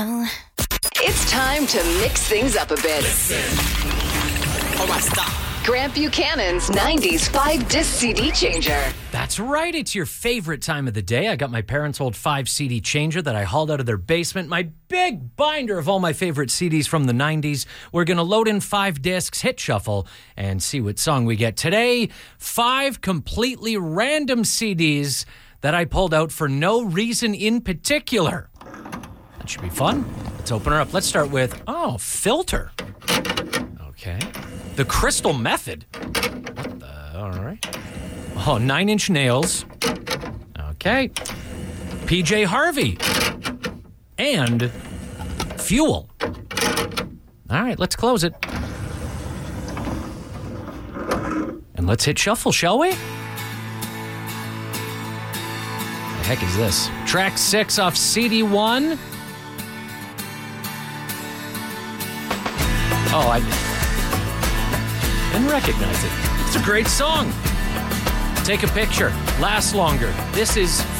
It's time to mix things up a bit. Oh my, stop. Grant Buchanan's 90s 5-disc CD changer. That's right. It's your favorite time of the day. I got my parents' old 5 CD changer that I hauled out of their basement. My big binder of all my favorite CDs from the 90s. We're going to load in 5 discs, hit shuffle, and see what song we get. Today, 5 completely random CDs that I pulled out for no reason in particular. That should be fun. Let's open her up. Let's start with, Filter. Okay. The Crystal Method. What the? All right. Oh, 9 Inch Nails. Okay. PJ Harvey. And Fuel. All right, let's close it. And let's hit shuffle, shall we? The heck is this? Track 6 off CD 1. Oh, I didn't recognize it. It's a great song. Take a picture. Lasts longer. This is